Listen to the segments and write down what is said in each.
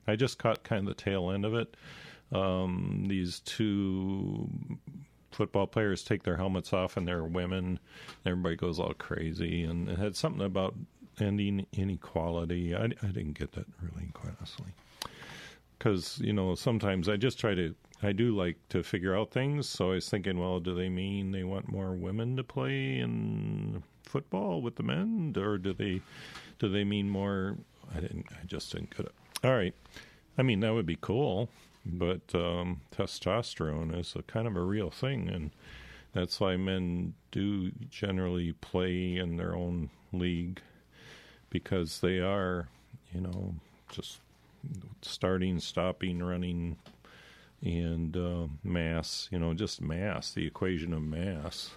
I just caught kind of the tail end of it. These two football players take their helmets off and they're women, and everybody goes all crazy, and it had something about ending inequality. I didn't get that really, quite honestly, because sometimes I do like to figure out things. So I was thinking, well, do they mean they want more women to play in football with the men, or do they mean more? I just didn't get it. All right, I mean, that would be cool. But testosterone is a kind of a real thing, and that's why men do generally play in their own league, because they are, just starting, stopping, running, and mass, just mass, the equation of mass.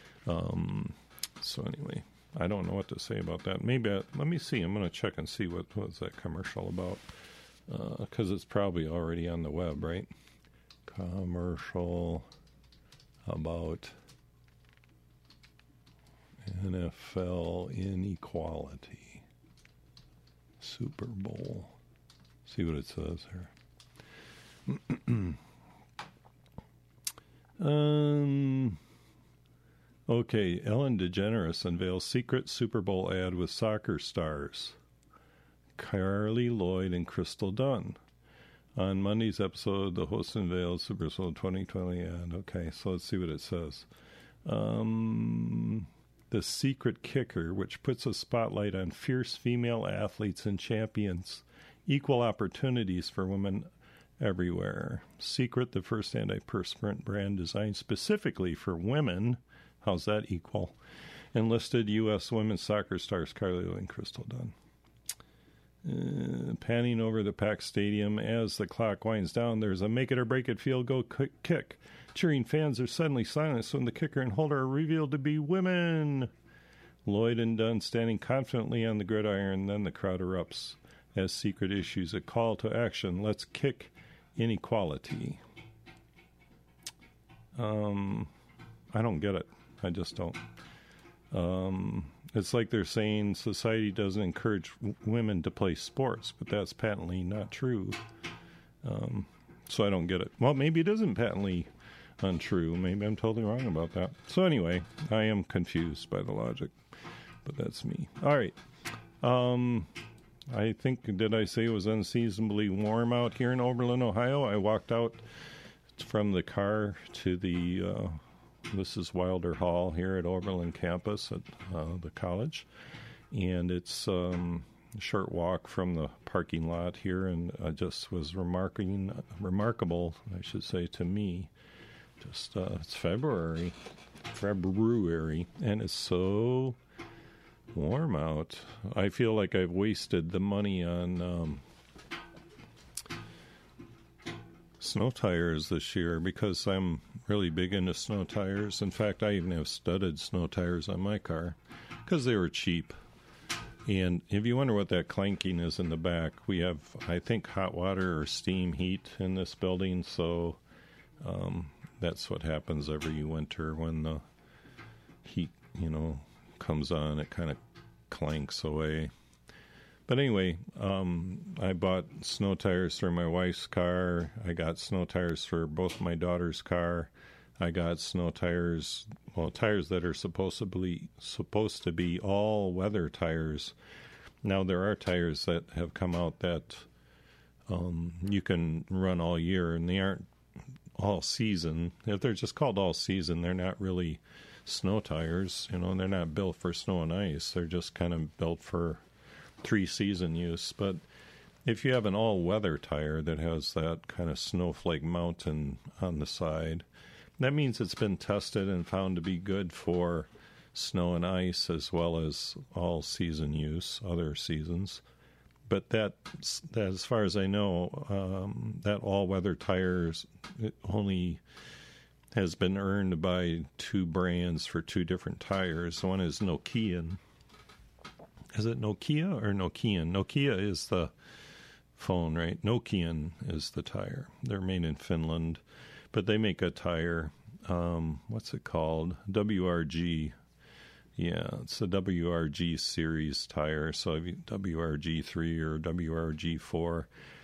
So anyway, I don't know what to say about that. Maybe, let me see, I'm going to check and see what was that commercial about. Because it's probably already on the web, right? Commercial about NFL inequality. Super Bowl. See what it says here. Okay, Ellen DeGeneres unveils secret Super Bowl ad with soccer stars Carly Lloyd and Crystal Dunn. On Monday's episode, the host unveils Super Bowl 2020 ad. Okay, so let's see what it says. The secret kicker, which puts a spotlight on fierce female athletes and champions. Equal opportunities for women everywhere. Secret, the first antiperspirant brand designed specifically for women. How's that equal? Enlisted U.S. women's soccer stars Carly Lloyd and Crystal Dunn. Panning over the packed stadium as the clock winds down, there's a make-it-or-break-it field goal kick. Cheering fans are suddenly silenced when the kicker and holder are revealed to be women. Lloyd and Dunn standing confidently on the gridiron, then the crowd erupts as Secret issues a call to action. Let's kick inequality. I don't get it. I just don't. It's like they're saying society doesn't encourage women to play sports, but that's patently not true. So I don't get it. Well, maybe it isn't patently untrue. Maybe I'm totally wrong about that. So anyway, I am confused by the logic, but that's me. All right. I think, did I say it was unseasonably warm out here in Oberlin, Ohio? I walked out from the car to the this is Wilder Hall here at Oberlin campus at the college, and it's a short walk from the parking lot here, and just was remarkable, I should say, to me. Just it's February, and it's so warm out. I feel like I've wasted the money on snow tires this year, because I'm really big into snow tires. In fact, I even have studded snow tires on my car because they were cheap. And if you wonder what that clanking is in the back, we have, I think, hot water or steam heat in this building, so that's what happens every winter when the heat, comes on. It kind of clanks away. But anyway, I bought snow tires for my wife's car. I got snow tires for both my daughter's car. I got snow tires, tires that are supposed to be all weather tires. Now there are tires that have come out that you can run all year, and they aren't all season. If they're just called all season, they're not really snow tires. They're not built for snow and ice. They're just kind of built for 3-season use. But if you have an all-weather tire that has that kind of snowflake mountain on the side, that means it's been tested and found to be good for snow and ice as well as all-season use, other seasons. But that as far as I know, that all-weather tires only has been earned by 2 brands for 2 different tires. One is Nokian. Is it Nokia or Nokian? Nokia is the phone, right? Nokian is the tire. They're made in Finland, but they make a tire. What's it called? WRG. Yeah, it's a WRG series tire. So WRG3 or WRG4.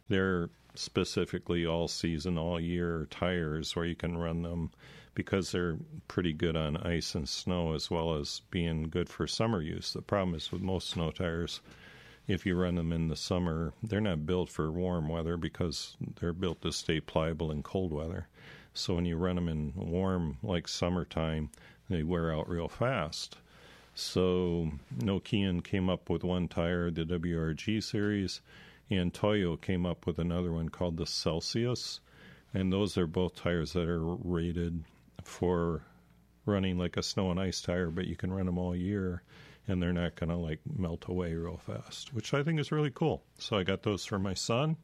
They're specifically all season, all year tires where you can run them because they're pretty good on ice and snow as well as being good for summer use. The problem is with most snow tires, if you run them in the summer, they're not built for warm weather because they're built to stay pliable in cold weather. So when you run them in warm, like summertime, they wear out real fast. So Nokian came up with one tire, the WRG series, and Toyo came up with another one called the Celsius. And those are both tires that are rated for running like a snow and ice tire, but you can run them all year, and they're not going to like melt away real fast, which I think is really cool. So I got those for my son.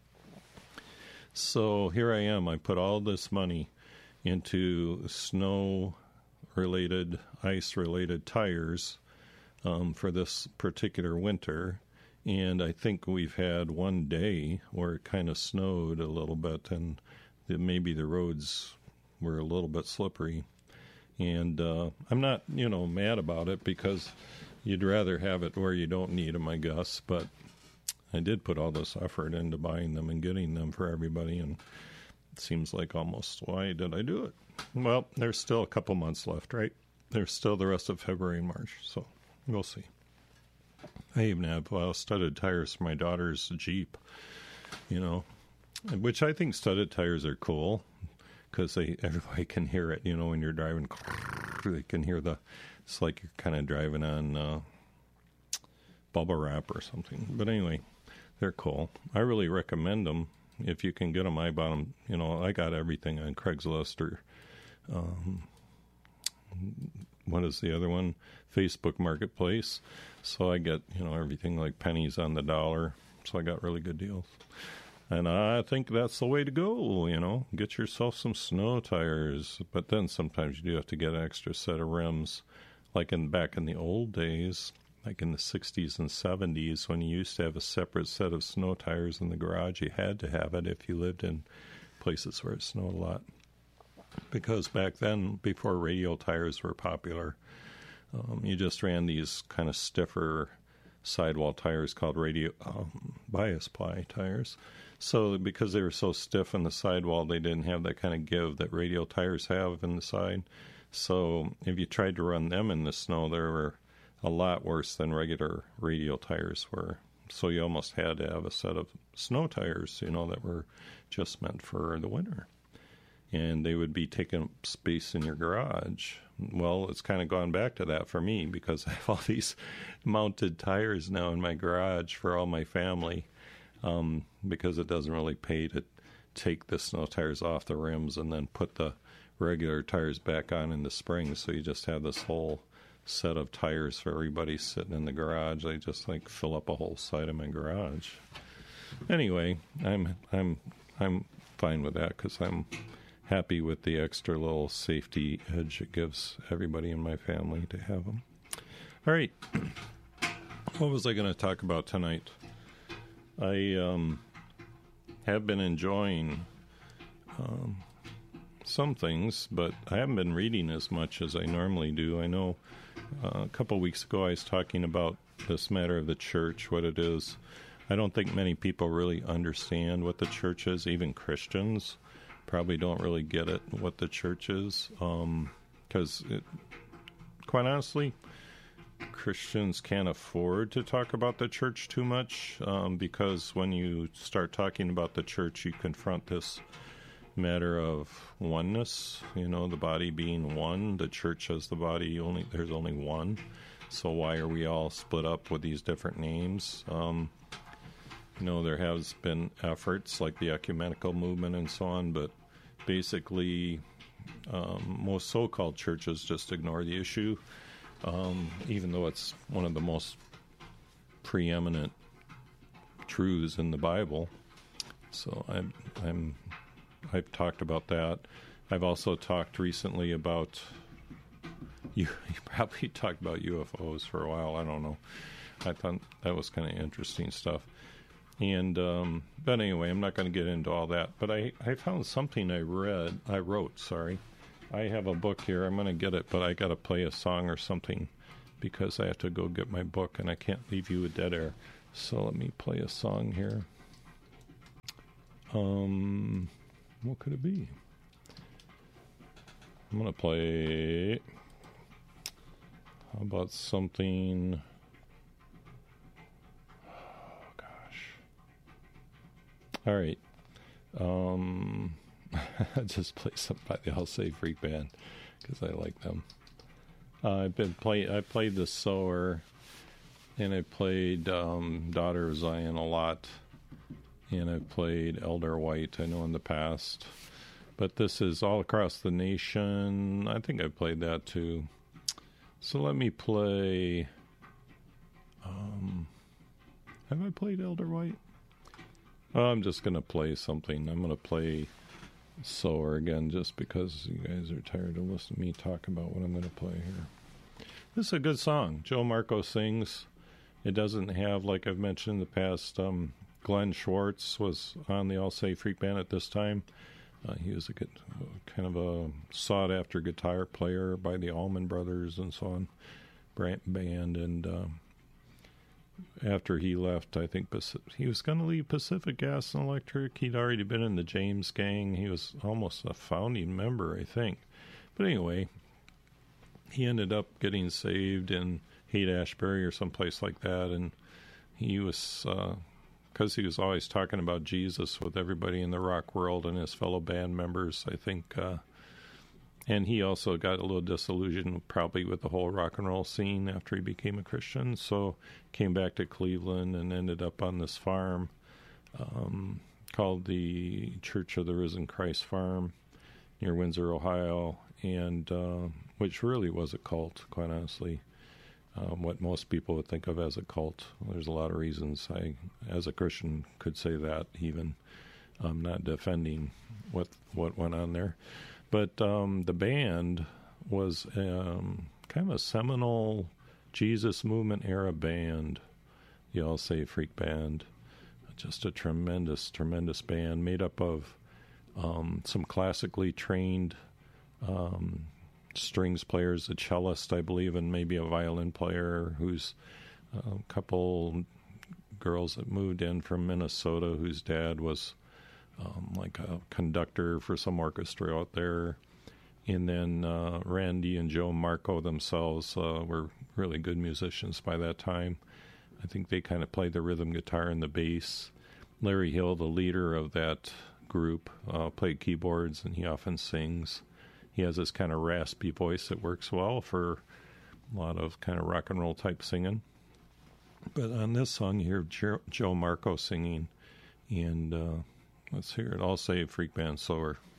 So here I am. I put all this money into snow-related, ice-related tires for this particular winter. And I think we've had one day where it kind of snowed a little bit, and maybe the roads were a little bit slippery. And I'm not, mad about it because you'd rather have it where you don't need them, I guess. But I did put all this effort into buying them and getting them for everybody, and it seems like almost, why did I do it? Well, there's still a couple months left, right? There's still the rest of February and March, so we'll see. I even have studded tires for my daughter's Jeep, which I think studded tires are cool because everybody can hear it, when you're driving. They can hear it's like you're kind of driving on bubble wrap or something. But anyway, they're cool. I really recommend them. If you can get them, I bought them. I got everything on Craigslist or what is the other one? Facebook Marketplace. So I get, everything like pennies on the dollar. So I got really good deals. And I think that's the way to go, Get yourself some snow tires. But then sometimes you do have to get an extra set of rims. Like back in the old days, like in the 60s and 70s, when you used to have a separate set of snow tires in the garage, you had to have it if you lived in places where it snowed a lot. Because back then, before radial tires were popular, you just ran these kind of stiffer sidewall tires called bias ply tires. So because they were so stiff in the sidewall, they didn't have that kind of give that radial tires have in the side. So if you tried to run them in the snow, they were a lot worse than regular radial tires were. So you almost had to have a set of snow tires, that were just meant for the winter. And they would be taking up space in your garage. Well, it's kind of gone back to that for me because I have all these mounted tires now in my garage for all my family because it doesn't really pay to take the snow tires off the rims and then put the regular tires back on in the spring. So you just have this whole set of tires for everybody sitting in the garage. I just fill up a whole side of my garage. Anyway, I'm fine with that because I'm happy with the extra little safety edge it gives everybody in my family to have them. All right. What was I going to talk about tonight? I have been enjoying some things, but I haven't been reading as much as I normally do. I know a couple of weeks ago I was talking about this matter of the church, what it is. I don't think many people really understand what the church is, even Christians probably don't really get it, what the church is, because quite honestly, Christians can't afford to talk about the church too much, because when you start talking about the church, you confront this matter of oneness, the body being one, the church as the body, there's only one, so why are we all split up with these different names? There has been efforts like the ecumenical movement and so on, but basically most so-called churches just ignore the issue, even though it's one of the most preeminent truths in the Bible. So I've talked about that. I've also talked recently about you probably talked about UFOs for a while. I don't know. I thought that was kind of interesting stuff. And but anyway, I'm not going to get into all that. But I found something I wrote. I have a book here. I'm going to get it, but I got to play a song or something because I have to go get my book, and I can't leave you with dead air. So let me play a song here. What could it be? I'm going to play... How about something... Oh, gosh. All right. I just play something by the All Save Freak Band because I like them. I played the Sower, and I played Daughter of Zion a lot, and I played Elder White, I know in the past. But this is All Across the Nation. I think I played that too. So let me play... have I played Elder White? Oh, I'm just going to play something. I'm going to play Sower again just because you guys are tired of listening to me talk about what I'm going to play here. This is a good song. Joe Marco sings. It doesn't have, like I've mentioned in the past, Glenn Schwartz was on the All Save Freak Band at this time. He was a good, kind of a sought-after guitar player by the Allman Brothers and so on, band. And after he left, I think he was going to leave Pacific Gas and Electric. He'd already been in the James Gang. He was almost a founding member, I think. But anyway, he ended up getting saved in Haight-Ashbury or someplace like that. And he was... because he was always talking about Jesus with everybody in the rock world and his fellow band members, I think. And he also got a little disillusioned probably with the whole rock and roll scene after he became a Christian. So came back to Cleveland and ended up on this farm called the Church of the Risen Christ Farm near Windsor, Ohio, and which really was a cult, quite honestly. What most people would think of as a cult. There's a lot of reasons I, as a Christian, could say that even. I'm not defending what went on there. But the band was kind of a seminal Jesus movement era band, the All Save Freak Band. Just a tremendous, tremendous band made up of some classically trained strings players, a cellist, I believe, and maybe a violin player who's a couple girls that moved in from Minnesota whose dad was like a conductor for some orchestra out there. And then Randy and Joe Marco themselves were really good musicians by that time. I think they kind of played the rhythm guitar and the bass. Larry Hill, the leader of that group, played keyboards, and he often sings. He has this kind of raspy voice that works well for a lot of kind of rock and roll type singing. But on this song, you hear Joe Marco singing, and let's hear it. All Save Freak Band Sower.